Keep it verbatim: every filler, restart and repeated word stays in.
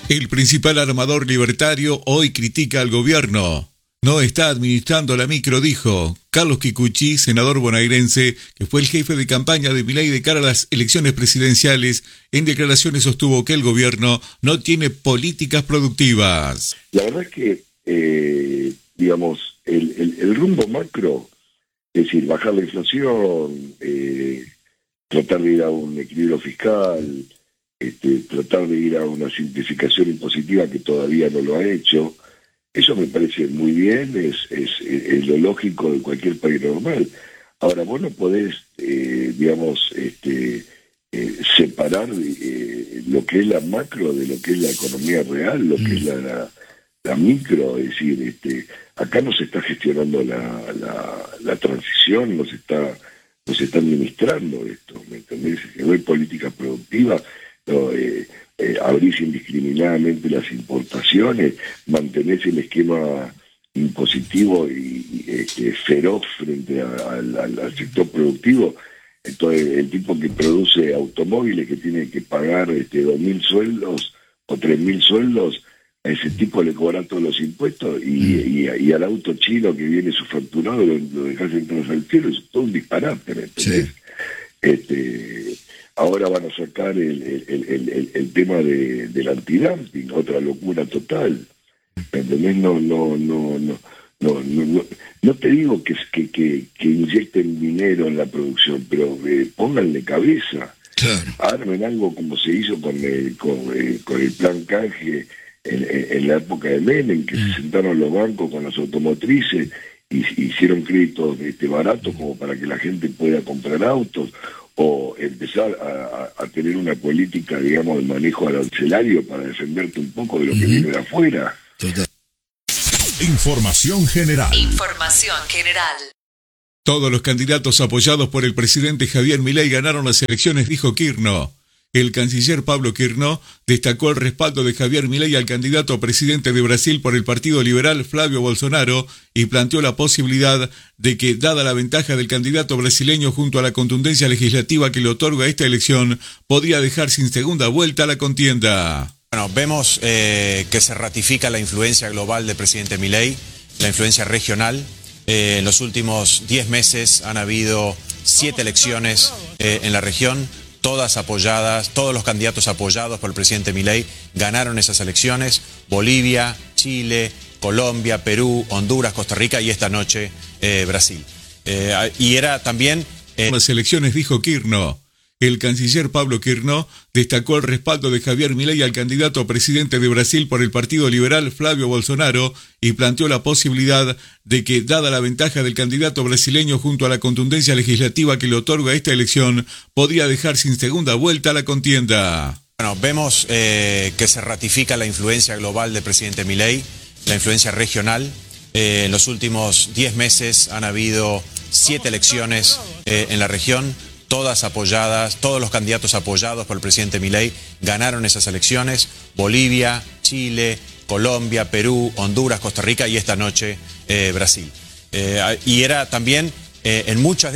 El principal armador libertario hoy critica al gobierno. No está administrando la micro, dijo Carlos Kikuchi, senador bonaerense, que fue el jefe de campaña de Milei de cara a las elecciones presidenciales. En declaraciones sostuvo que el gobierno no tiene políticas productivas. La verdad es que, eh, digamos, el, el, el rumbo macro, es decir, bajar la inflación, eh, tratar de ir a un equilibrio fiscal, este, tratar de ir a una simplificación impositiva que todavía no lo ha hecho. Eso me parece muy bien, es, es, es lo lógico de cualquier país normal. Ahora, vos no podés, eh, digamos, este, eh, separar eh, lo que es la macro de lo que es la economía real, lo que es la, la, la micro. Es decir, este, acá no se está gestionando la, la, la transición, no se está, no se está administrando esto, ¿me entendés? Que no hay política productiva. No, eh, eh, abrís indiscriminadamente las importaciones, mantenés el esquema impositivo y, y este, feroz frente a, a, al, al sector productivo. Entonces, el tipo que produce automóviles que tiene que pagar este, dos mil sueldos o tres mil sueldos, a ese tipo le cobran todos los impuestos y, y, y al auto chino que viene subfacturado lo, lo dejás entrar al cielo. Es todo un disparate, ¿me entendés? Sí. Este, ahora van a sacar el, el, el, el, el tema de, del antidumping, otra locura total. ¿Me entendés? No, no, no, no, no, no, no, no te digo que, que, que, que inyecten dinero en la producción, pero eh, pónganle cabeza. Claro. Armen algo como se hizo con el, con, eh, con el plan canje en, en, en la época de Menem, que mm. se sentaron los bancos con las automotrices y hicieron créditos este, baratos como para que la gente pueda comprar autos, o empezar a, a, a tener una política, digamos, de manejo arancelario para defenderte un poco de lo que uh-huh. viene de afuera. Total. Información general. Información general. Todos los candidatos apoyados por el presidente Javier Milei ganaron las elecciones, dijo Kirchner. El canciller Pablo Kirchner destacó el respaldo de Javier Milei al candidato a presidente de Brasil por el Partido Liberal Flavio Bolsonaro y planteó la posibilidad de que, dada la ventaja del candidato brasileño junto a la contundencia legislativa que le otorga esta elección, podría dejar sin segunda vuelta la contienda. Bueno, vemos eh, que se ratifica la influencia global del presidente Milei, la influencia regional. Eh, en los últimos diez meses han habido siete elecciones eh, en la región, todas apoyadas, todos los candidatos apoyados por el presidente Milei ganaron esas elecciones: Bolivia, Chile, Colombia, Perú, Honduras, Costa Rica y esta noche eh, Brasil. Eh, y era también... Eh... Las elecciones, dijo Kirchner. El canciller Pablo Kirchner destacó el respaldo de Javier Milei al candidato a presidente de Brasil por el Partido Liberal Flavio Bolsonaro y planteó la posibilidad de que, dada la ventaja del candidato brasileño junto a la contundencia legislativa que le otorga esta elección, podría dejar sin segunda vuelta la contienda. Bueno, vemos eh, que se ratifica la influencia global del presidente Milei, la influencia regional. Eh, en los últimos diez meses han habido siete elecciones eh, en la región, todas apoyadas, todos los candidatos apoyados por el presidente Milei ganaron esas elecciones: Bolivia, Chile, Colombia, Perú, Honduras, Costa Rica y esta noche eh, Brasil. Eh, y era también eh, en muchas de